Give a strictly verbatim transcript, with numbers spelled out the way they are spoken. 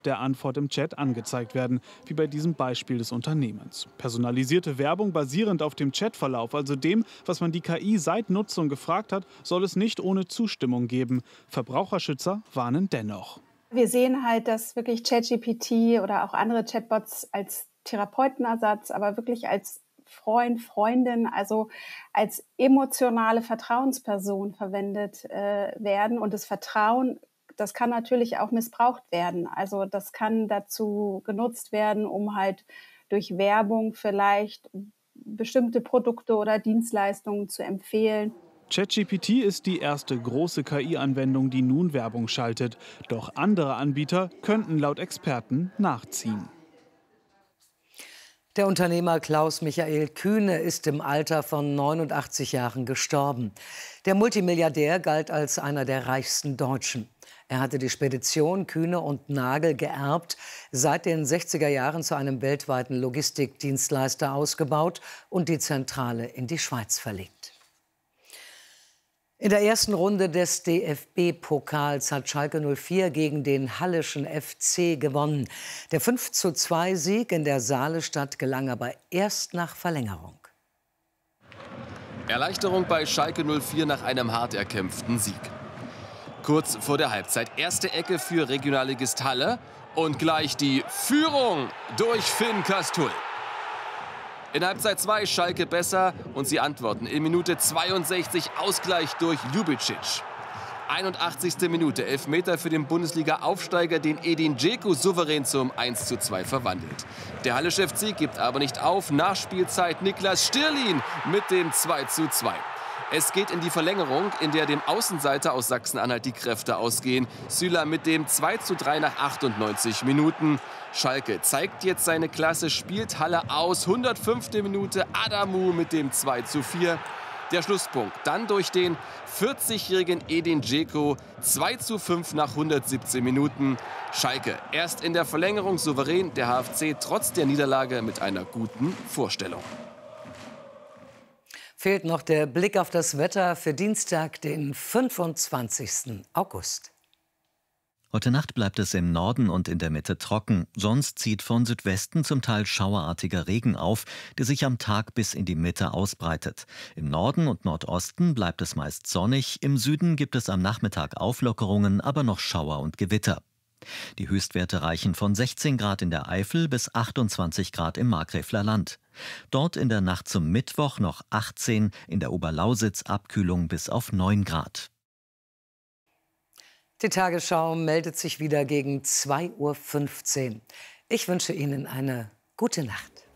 der Antwort im Chat angezeigt werden, wie bei diesem Beispiel des Unternehmens. Personalisierte Werbung basierend auf dem Chatverlauf, also dem, was man die K I seit Nutzung gefragt hat, soll es nicht ohne Zustimmung geben. Verbraucherschützer warnen dennoch. Wir sehen halt, dass wirklich ChatGPT oder auch andere Chatbots als Therapeutenersatz, aber wirklich als Freund, Freundin, also als emotionale Vertrauensperson verwendet äh, werden. Und das Vertrauen, das kann natürlich auch missbraucht werden. Also das kann dazu genutzt werden, um halt durch Werbung vielleicht bestimmte Produkte oder Dienstleistungen zu empfehlen. ChatGPT ist die erste große K I-Anwendung, die nun Werbung schaltet. Doch andere Anbieter könnten laut Experten nachziehen. Der Unternehmer Klaus-Michael Kühne ist im Alter von neunundachtzig Jahren gestorben. Der Multimilliardär galt als einer der reichsten Deutschen. Er hatte die Spedition Kühne und Nagel geerbt, seit den sechziger Jahren zu einem weltweiten Logistikdienstleister ausgebaut und die Zentrale in die Schweiz verlegt. In der ersten Runde des D F B-Pokals hat Schalke null vier gegen den Halleschen F C gewonnen. Der fünf zu zwei Sieg in der Saalestadt gelang aber erst nach Verlängerung. Erleichterung bei Schalke null vier nach einem hart erkämpften Sieg. Kurz vor der Halbzeit erste Ecke für Regionalligist Halle und gleich die Führung durch Finn Kastull. In Halbzeit zwei Schalke besser und sie antworten in Minute zweiundsechzig Ausgleich durch Ljubicic. einundachtzigste Minute, Elfmeter für den Bundesliga-Aufsteiger, den Edin Dzeko souverän zum eins zu zwei verwandelt. Der Hallische F C gibt aber nicht auf. Nachspielzeit Niklas Stirlin mit dem zwei zu zwei. Es geht in die Verlängerung, in der dem Außenseiter aus Sachsen-Anhalt die Kräfte ausgehen. Süler mit dem zwei zu drei nach achtundneunzig Minuten. Schalke zeigt jetzt seine Klasse, spielt Halle aus. hundertfünfte Minute Adamu mit dem zwei zu vier. Der Schlusspunkt dann durch den vierzigjährigen Edin Dzeko. zwei zu fünf nach hundertsiebzehn Minuten. Schalke erst in der Verlängerung souverän. Der H F C trotz der Niederlage mit einer guten Vorstellung. Fehlt noch der Blick auf das Wetter für Dienstag, den fünfundzwanzigsten August. Heute Nacht bleibt es im Norden und in der Mitte trocken. Sonst zieht von Südwesten zum Teil schauerartiger Regen auf, der sich am Tag bis in die Mitte ausbreitet. Im Norden und Nordosten bleibt es meist sonnig. Im Süden gibt es am Nachmittag Auflockerungen, aber noch Schauer und Gewitter. Die Höchstwerte reichen von sechzehn Grad in der Eifel bis achtundzwanzig Grad im Markgräfler Land. Dort in der Nacht zum Mittwoch noch achtzehn, in der Oberlausitz Abkühlung bis auf neun Grad. Die Tagesschau meldet sich wieder gegen zwei Uhr fünfzehn. Ich wünsche Ihnen eine gute Nacht.